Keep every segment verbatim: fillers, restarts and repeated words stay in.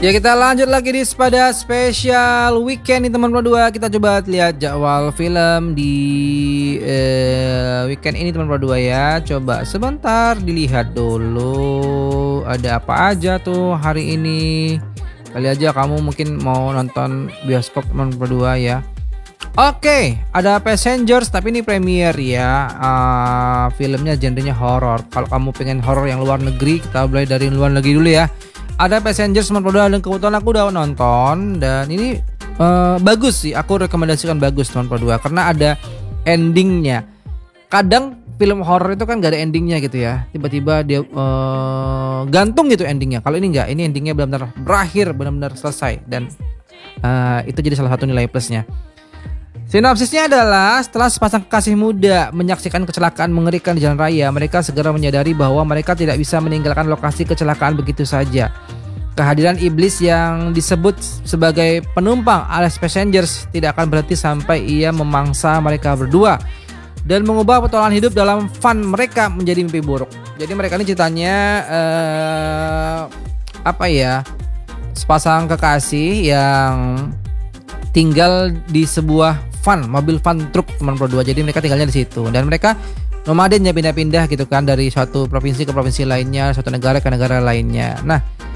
Ya kita lanjut lagi di pada spesial weekend nih teman-teman berdua. Kita coba lihat jadwal film di eh, weekend ini teman-teman berdua ya. Coba sebentar dilihat dulu ada apa aja tuh hari ini. Kali aja kamu mungkin mau nonton bioskop teman-teman berdua ya. Oke, ada Passengers tapi ini premier ya. Uh, filmnya genrenya horor. Kalau kamu pengen horor yang luar negeri, kita mulai dari luar negeri dulu ya. Ada Passengers teman berdua dan kebetulan aku udah nonton dan ini uh, bagus sih. Aku rekomendasikan bagus teman berdua karena ada endingnya. Kadang film horor itu kan gak ada endingnya gitu ya. Tiba-tiba dia uh, gantung gitu endingnya. Kalau ini enggak, ini endingnya benar-benar berakhir, benar-benar selesai dan uh, itu jadi salah satu nilai plusnya. Sinopsisnya adalah setelah sepasang kekasih muda menyaksikan kecelakaan mengerikan di jalan raya, mereka segera menyadari bahwa mereka tidak bisa meninggalkan lokasi kecelakaan begitu saja. Kehadiran iblis yang disebut sebagai penumpang alias passengers tidak akan berhenti sampai ia memangsa mereka berdua dan mengubah petualangan hidup dalam fun mereka menjadi mimpi buruk. Jadi mereka ini ceritanya eh, apa ya? Sepasang kekasih yang tinggal di sebuah van, mobil van truk teman berdua. Jadi mereka tinggalnya di situ dan mereka nomaden ya, pindah-pindah gitu kan dari suatu provinsi ke provinsi lainnya, suatu negara ke negara lainnya. Nah,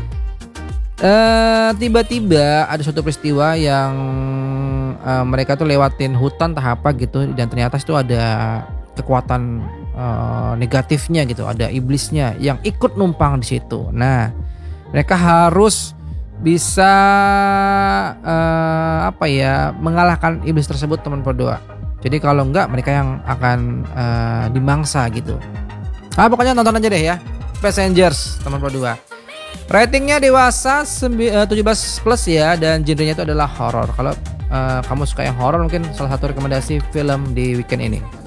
eh, tiba-tiba ada suatu peristiwa yang eh, mereka tuh lewatin hutan entah apa gitu dan ternyata itu ada kekuatan eh, negatifnya gitu, ada iblisnya yang ikut numpang di situ. Nah, mereka harus bisa uh, apa ya mengalahkan iblis tersebut teman berdua. Jadi kalau enggak mereka yang akan uh, dimangsa gitu. Ah pokoknya nonton aja deh ya. Passengers teman berdua. Ratingnya dewasa tujuh belas plus ya dan genrenya itu adalah horor. Kalau uh, kamu suka yang horor mungkin salah satu rekomendasi film di weekend ini.